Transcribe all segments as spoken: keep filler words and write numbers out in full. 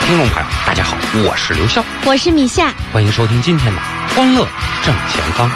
听众朋友大家好，我是刘笑， 我是米夏， 欢迎收听今天的欢乐正前方。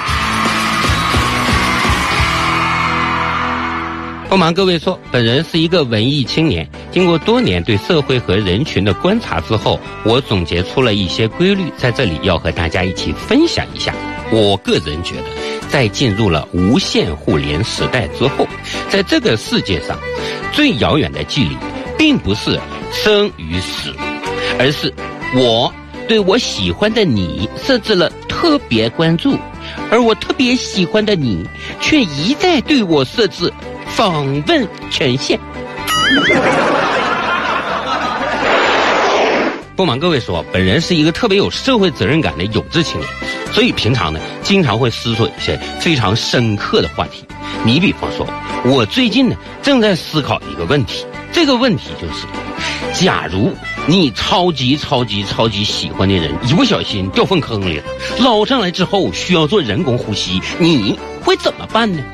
不瞒各位说，本人是一个文艺青年，经过多年对社会和人群的观察之后，我总结出了一些规律，在这里要和大家一起分享一下。我个人觉得，在进入了无线互联时代之后，在这个世界上最遥远的距离并不是生与死，而是我对我喜欢的你设置了特别关注，而我特别喜欢的你却一再对我设置访问权限。不瞒各位说，本人是一个特别有社会责任感的有志青年，所以平常呢经常会思索一些非常深刻的话题。你比方说，我最近呢正在思考一个问题，这个问题就是假如你超级超级超级喜欢的人一不小心掉粪坑里了，捞上来之后需要做人工呼吸，你会怎么办呢？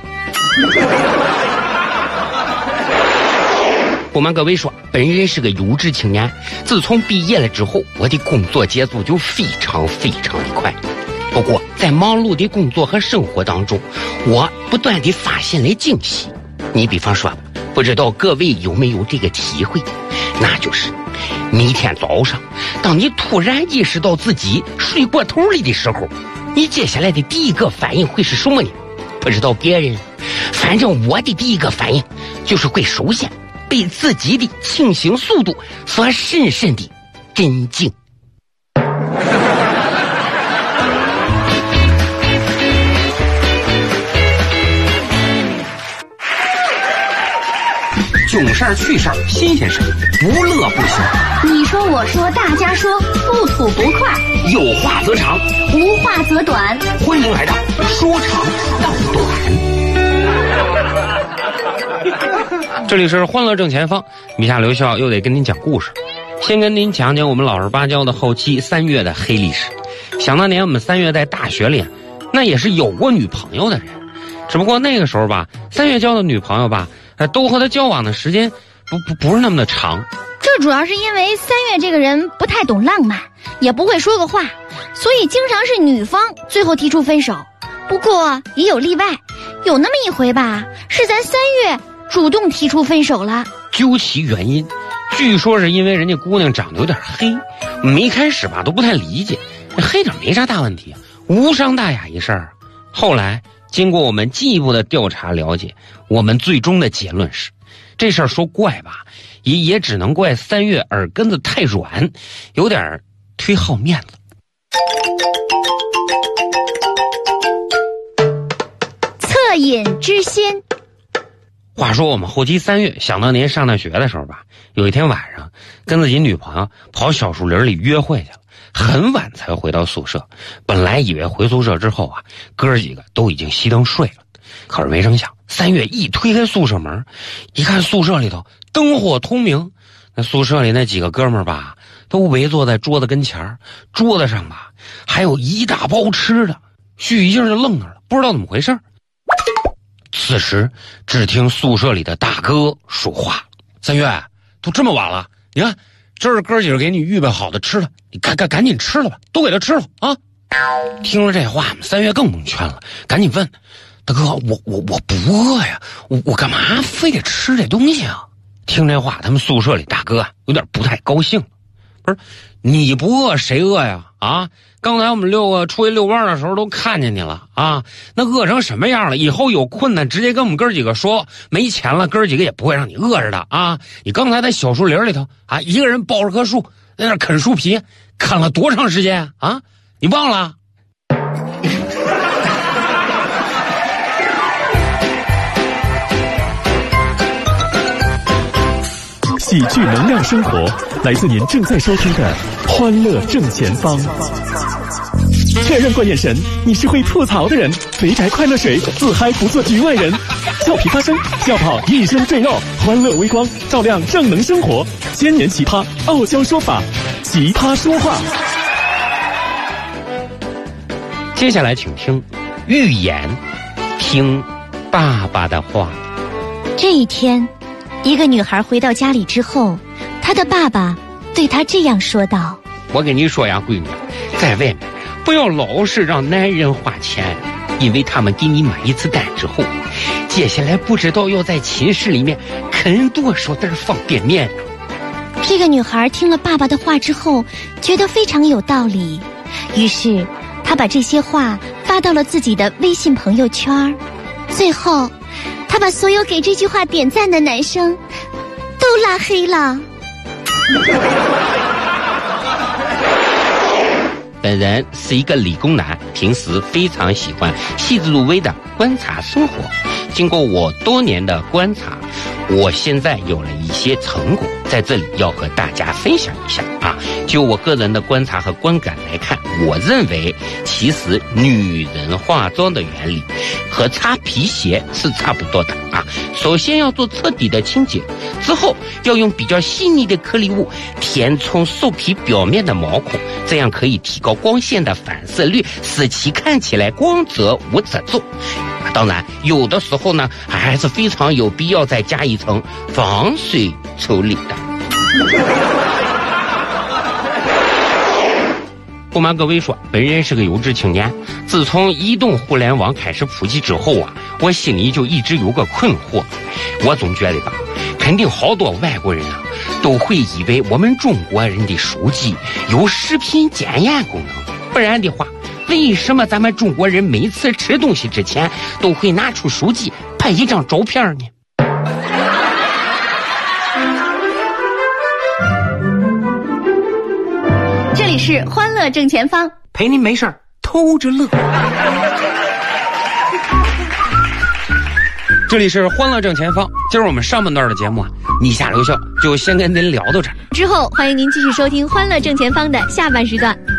不瞒各位说，本人是个有志青年，自从毕业了之后，我的工作节奏就非常非常的快。不过在忙碌的工作和生活当中，我不断地发现了惊喜。你比方说，不知道各位有没有这个体会，那就是每天早上当你突然意识到自己睡过头了的时候，你接下来的第一个反应会是什么呢？不知道别人，反正我的第一个反应就是会首先被自己的清醒速度所深深的震惊。囧事儿、趣事儿、新鲜事儿，不乐不行。 你说我说大家说，不吐不快， 有话则长， 无话则短。 欢迎来到说长道短。这里是欢乐正前方，米夏刘笑又得跟您讲故事。先跟您讲讲我们老实巴交的后期三月的黑历史。想当年我们三月在大学里，那也是有过女朋友的人，只不过那个时候吧，三月交的女朋友吧，都和他交往的时间不不不是那么的长。 这主要是因为三月这个人不太懂浪漫，也不会说个话，所以经常是女方最后提出分手。不过也有例外，有那么一回吧，是咱三月主动提出分手了。 究其原因，据说是因为人家姑娘长得有点黑，我们一开始吧都不太理解，黑点没啥大问题啊，无伤大雅一事儿。后来经过我们进一步的调查了解，我们最终的结论是，这事儿说怪吧，也也只能怪三月耳根子太软，有点忒好面子。 恻隐之心。 话说我们后期三月，想当年上大学的时候吧，有一天晚上跟自己女朋友跑小树林里约会去了，很晚才回到宿舍。本来以为回宿舍之后啊，哥几个都已经熄灯睡了，可是没成想，三月一推开宿舍门，一看宿舍里头灯火通明，那宿舍里那几个哥们儿吧，都围坐在桌子跟前，桌子上吧还有一大包吃的，许一劲就愣那儿了，不知道怎么回事。此时只听宿舍里的大哥说话：“三月，都这么晚了，你看这是哥几个给你预备好的吃的，你赶赶赶紧吃了吧，都给他吃了啊！”听了这话，三月更蒙圈了，赶紧问：“大哥，我我我不饿呀，我我干嘛非得吃这东西啊？”听这话，他们宿舍里大哥有点不太高兴。不是你不饿谁饿呀？啊！刚才我们六个出去遛弯的时候都看见你了啊！那饿成什么样了？以后有困难直接跟我们哥几个说，没钱了哥几个也不会让你饿着的啊！你刚才在小树林里头啊，一个人抱着棵树在那啃树皮，啃了多长时间啊？你忘了？ 喜剧能量生活，来自您正在收听的欢乐正前方。确认过眼神，你是会吐槽的人。肥宅快乐水，自嗨不做局外人。俏皮发声，笑跑一身赘肉，欢乐微光，照亮正能生活。千年奇葩，傲娇说法，奇葩说话。 接下来请听寓言，听爸爸的话。 这一天，一个女孩回到家里之后，她的爸爸对他这样说道： 我跟你说呀，闺女，在外面不要老是让男人花钱，因为他们给你买一次单之后，接下来不知道要在寝室里面啃多少袋方便面呢。 这个女孩听了爸爸的话之后，觉得非常有道理，于是她把这些话发到了自己的微信朋友圈。最后她把所有给这句话点赞的男生都拉黑了。 本人是一个理工男，平时非常喜欢细致入微的观察生活。经过我多年的观察，我现在有了一些成果，在这里要和大家分享一下啊。就我个人的观察和观感来看，我认为其实女人化妆的原理和擦皮鞋是差不多的啊。首先要做彻底的清洁，之后要用比较细腻的颗粒物填充兽皮表面的毛孔，这样可以提高光线的反射率，使其看起来光泽无褶皱。当然有的时候呢，还是非常有必要再加一层防水处理的。不瞒各位说，本人是个有志青年。自从移动互联网开始普及之后啊，我心里就一直有个困惑。我总觉得吧，肯定好多外国人啊都会以为我们中国人的手机有食品检验功能，不然的话，为什么咱们中国人每次吃东西之前都会拿出手机拍一张照片呢？ 这里是欢乐正前方， 陪您没事偷着乐。这里是欢乐正前方，今儿我们上半段的节目啊，你下留笑就先跟您聊到这儿， 之后欢迎您继续收听欢乐正前方的下半时段。